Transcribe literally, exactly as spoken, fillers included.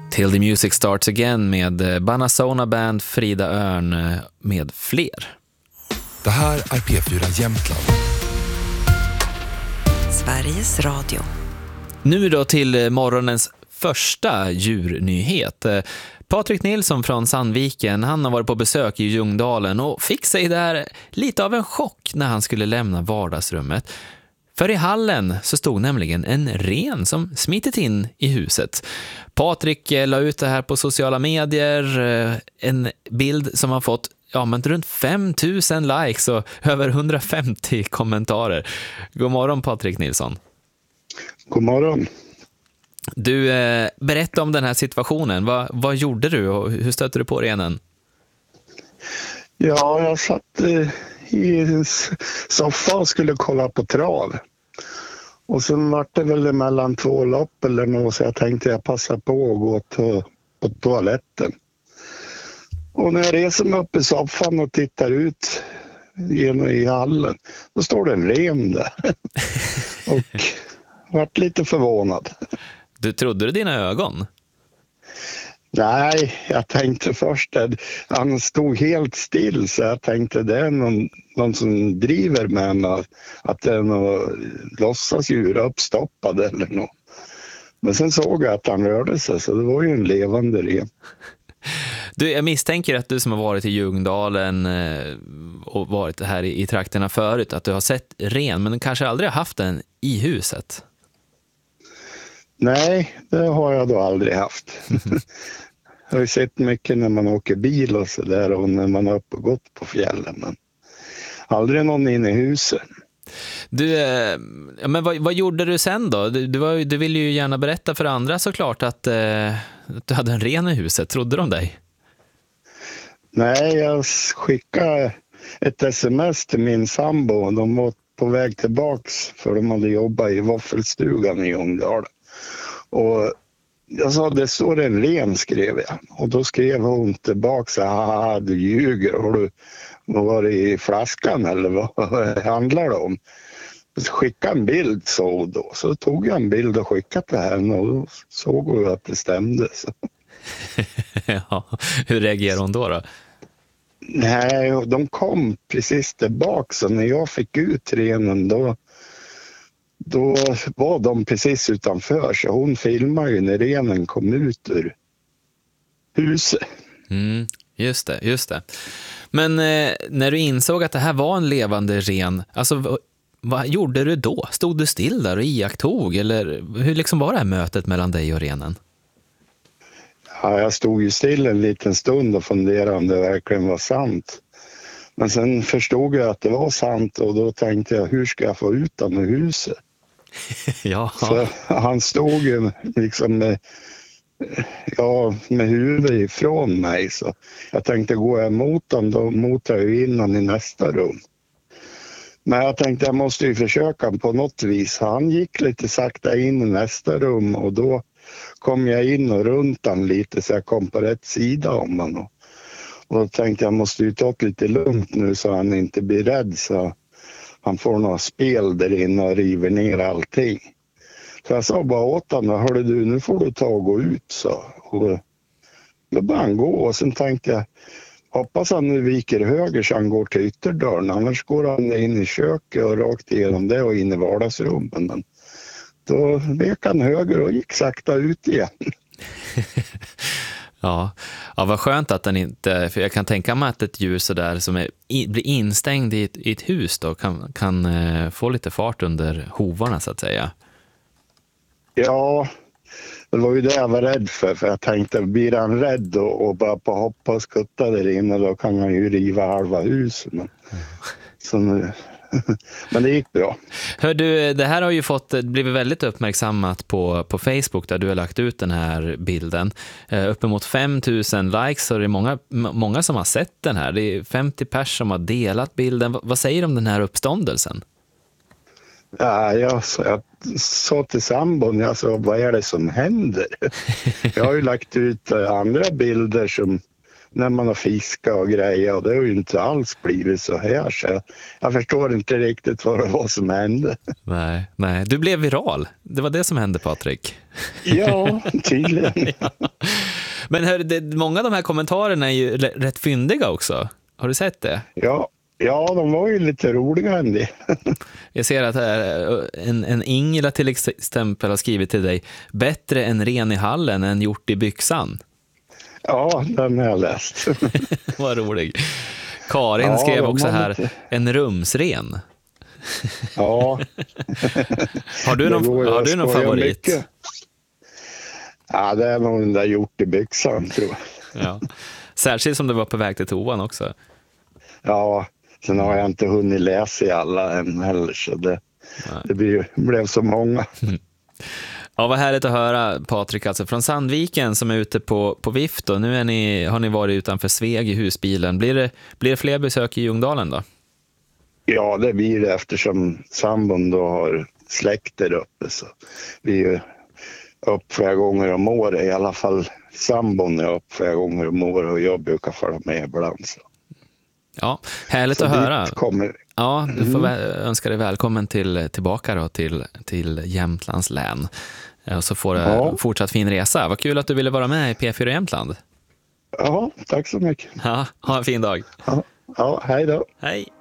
Till the Music Starts Again med Banasona Band, Frida Örn med fler. Det här är P fyra Jämtland. Sveriges Radio. Nu då till morgonens första djurnyhet. Patrik Nilsson från Sandviken, han har varit på besök i Ljungdalen och fick sig där lite av en chock när han skulle lämna vardagsrummet. För i hallen så stod nämligen en ren som smittit in i huset. Patrik la ut det här på sociala medier, en bild som har fått ja, men runt fem tusen likes och över hundrafemtio kommentarer. God morgon Patrik Nilsson. God morgon. Du, eh, berätta om den här situationen. Va, vad gjorde du och hur stötte du på renen? Ja, jag satt eh, i en soffa och skulle kolla på trav. Och sen var det väl mellan två lopp eller något, så jag tänkte jag passar på att gå to- på toaletten. Och när jag reser mig upp i soffan och tittar ut genom i hallen, då står det en ren där. Och vart lite förvånad. Du trodde du dina ögon? Nej, jag tänkte först att han stod helt still, så jag tänkte det är någon, någon som driver med mig, att det är någon låtsasdjur uppstoppad eller något. Men sen såg jag att han rörde sig, så det var ju en levande ren. Du, jag misstänker att du som har varit i Ljungdalen och varit här i, i trakterna förut, att du har sett ren, men kanske aldrig har haft den i huset. Nej, det har jag då aldrig haft. Jag har ju sett mycket när man åker bil och så där, och när man har upp och gått på fjällen, men aldrig någon inne i huset. Du, ja, men vad, vad gjorde du sen då? Du, du, var, du ville ju gärna berätta för andra såklart att, eh, att du hade en ren i huset. Trodde de dig? Nej, jag skickade ett sms till min sambo. De var på väg tillbaks för de hade jobbat i våffelstugan i Ljungdalen. Och jag sa, det står en ren, skrev jag. Och då skrev hon tillbaka, haha, du ljuger. Har du varit i flaskan eller vad handlar det om? Skicka en bild, så då. Så tog jag en bild och skickade till henne och då såg hon att det stämde. Så. Ja, hur reagerade hon då då? Nej, de kom precis tillbaka, så när jag fick ut renen då Då var de precis utanför, så hon filmade ju när renen kom ut ur huset. Mm, just det, just det. Men eh, när du insåg att det här var en levande ren, alltså vad, vad gjorde du då? Stod du still där och iakttog? Eller hur liksom var det här mötet mellan dig och renen? Ja, jag stod ju still en liten stund och funderade om det verkligen var sant. Men sen förstod jag att det var sant, och då tänkte jag, hur ska jag få ut den ur huset? Ja. Så han stod ju liksom med, ja, med huvudet ifrån mig, så jag tänkte, gå jag emot honom, då motar jag in honom i nästa rum. Men jag tänkte, jag måste ju försöka på något vis. Han gick lite sakta in i nästa rum, och då kom jag in och runt han lite, så jag kom på rätt sida om honom. Och då tänkte jag, måste ju ta lite lugnt nu så han inte blir rädd, så han får några spel där inne och river ner allting. Så jag sa bara åt honom, hörde du, nu får du ta och gå ut, så. Och då började han gå, och sen tänkte jag, hoppas han nu viker höger så han går till ytterdörren, annars går han in i köket och rakt igenom det och in i vardagsrummen. Men då vek han höger och gick sakta ut igen. Ja. Ja, vad skönt att den inte, för jag kan tänka mig att ett djur så där som är, blir instängd i ett, i ett hus då kan, kan eh, få lite fart under hovarna så att säga. Ja, det var ju det jag var rädd för, för jag tänkte, blir han rädd och, och bara på hoppa och skutta där inne, då kan han ju riva halva huset. Men, mm. så nu, men det gick bra. Hör du, det här har ju fått blivit väldigt uppmärksammat på, på Facebook där du har lagt ut den här bilden. Uh, uppemot fem tusen likes, så det är många, många som har sett den här. Det är femtio pers som har delat bilden. V- vad säger du om den här uppståndelsen? Ja, jag, jag sa till sambon, jag sa, vad är det som händer? Jag har ju lagt ut andra bilder som när man har fiskat och grejer, och det har ju inte alls blivit så här, så jag, jag förstår inte riktigt vad det var som hände. Nej, nej, du blev viral. Det var det som hände, Patrik. Ja, tydligen. Ja. Men hör, det, många av de här kommentarerna är ju r- rätt fyndiga också. Har du sett det? Ja, ja, de var ju lite roliga en del. Jag ser att här, en, en Ingela till exempel har skrivit till dig: bättre en ren i hallen än gjort i byxan. Ja, den har jag läst. Vad rolig. Karin Ja, skrev de också har här, lite- en rumsren. Ja. Har du Det någon, går ju har att du någon skoja favorit? mycket. Ja, det är nog den där gjort i byxan, tror jag. Ja. Särskilt som det var på väg till toan också. Ja, sen har jag inte hunnit läsa i alla än heller, så det, Nej. det blir, blev så många. Ja, vad härligt att höra, Patrik, alltså från Sandviken som är ute på, på vift. Och nu är ni, har ni varit utanför Sveg i husbilen. Blir det, blir det fler besök i Ljungdalen då? Ja, det blir det eftersom sambon då har släkt där uppe, så vi är upp flera gånger om året. I alla fall sambon är upp flera gånger om året och jag brukar följa med ibland. Så. Ja, härligt Så att höra. dit kommer. Ja, du får Mm. vä- önska dig välkommen till, tillbaka då till, till Jämtlands län. Och så får du Ja. fortsatt fin resa. Vad kul att du ville vara med i P fyra Jämtland. Ja, tack så mycket. Ja, ha en fin dag. Ja, ja, hej då. Hej!